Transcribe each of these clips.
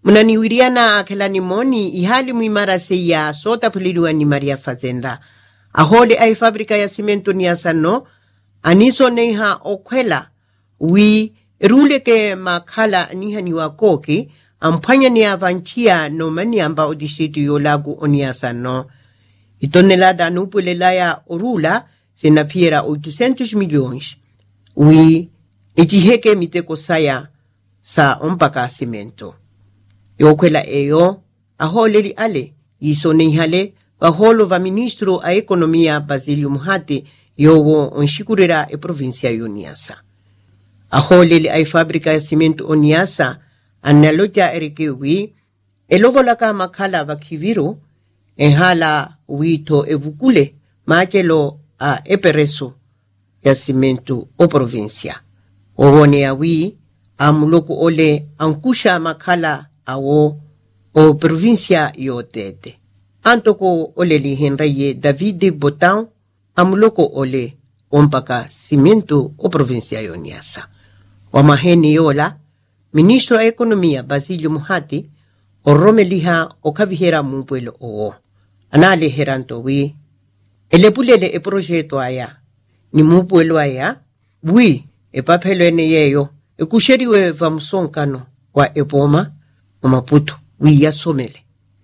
Mnaniwiriana akelani moni ihali muimara seya sota puliliwa ni Maria Fazenda. Ahole ay fabrika ya simento ni asano, aniso neha okwela, wi rule ke makala niha ni wakoki, ampanya ni avanchia no mani amba odishitu yolagu oni asano. Itonelada nupulelaya orula, senapiera 800 milhões. Wi ejiheke miteko saya sa ompaka simento. Yokwela eyo, aholeli ale, iso neihale, aholo va ministro a economia Basílio Muhate, yowo onshikurera e provincia yoniasa. Aholeli ay fabrika ya simento oniasa, analoja erekewi, elovolaka makala vakiviro, enhala wito evukule, machelo a epereso ya simento o provincia. Owone ya wi, amuloko ole ankusha makala awo o provincia yotete. Antoko ole li henraye David Botan amuloko ole ompaka simento o provincia yoniasa. Wamaheni yola, ministro a economia Basílio Muhate o romeliha o kavihera mumpuelo oo. Anale heranto wi, elepulele e projeto aya, ni mumpuelo aya, wi e papelo ene yeyo, e kusheriwe vamsonkano wa epoma, o Maputo, wi ya somele.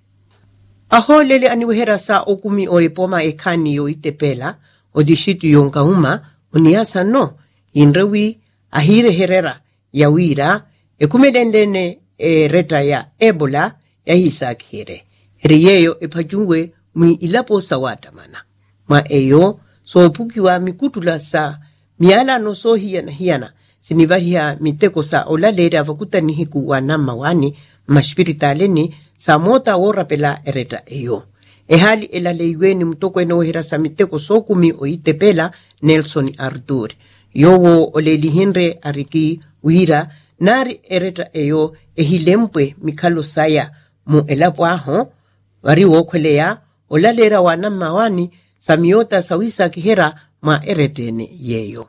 Aholele aniwehera sa okumi o epoma ekani yo itepela, o dishitu yonkauma, o niasa no, inrewi ahire herera ya wira, e kumelendene e reta ya Ebola ya hisak hire. Riyeyo e pajungwe mwi ilapo sawata mana. Ma eyo, so pukiwa mikutula sa miala no so hiana, sinivahia miteko sa olalera vakuta nihiku wanama wani, mashpiritaleni, sa mota orapela ereta eyo. Ehali elaleiweni mtoko enohira sa miteko sokumi o itepela Nelson Arthur. Yowo oleli hinre ariki wira, nari ereta eyo ehilempwe mikalo saya mu elapo aho, wari wokwelea olalera wanama wani, sa miota sawisa kihera ma eretene yeyo.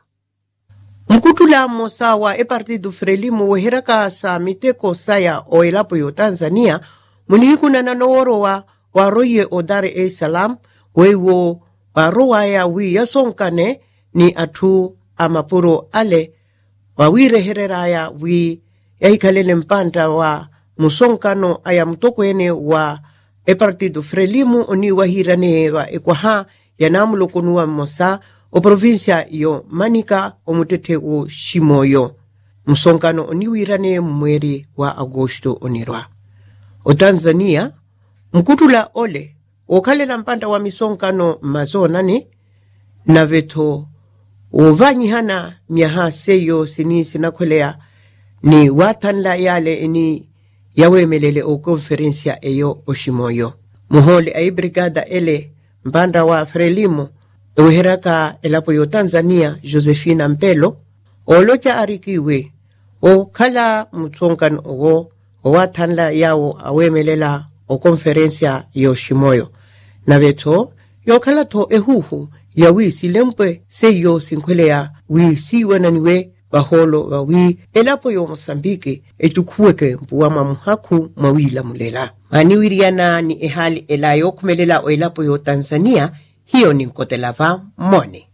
Mkutula mosawa e partido Frelimo weheraka sa miteko saya o elapo yo Tanzania, munihikuna nanoworo wa roye o Dar es Salaam, wewo wa roa ya wi yasonkane ni atu amapuro ale, wa wire herera ya wi ya hikalele mpanta wa musonkano aya mtoko ene wa e partido Frelimo oni wahirane wa ekwaha ya namulo konua mosa o provincia yo Manica o mutete o Shimoyo. Musonkano oni wirane mweri wa Agosto onirwa. O Tanzania, mkutula ole, okalela mpanda wa misonkano mazonani, na veto o vanyihana miaha seyo sinisi nakwelea ni watanla yale ni yawe melele o konferencia eyo o Shimoyo. Muhole ay brigada ele mpanda wa Frelimo, uheraka elapo yo Tanzania, Josefina Mpelo, o loja arikiwe, o kala mutonkan o watanla yao awemelela o konferencia yo Shimoyo. Na veto, yo kala to ehuhu, ya wisi lempe seyo sinkwelea wisi wananiwe baholo wawi elapo yo Mosambike etukuweke mpuwama muhaku mawila mulela. Maniwiriana ni ehali elayo kumelela o elapo yo Tanzania, hiyo ni Nkotelava Mone.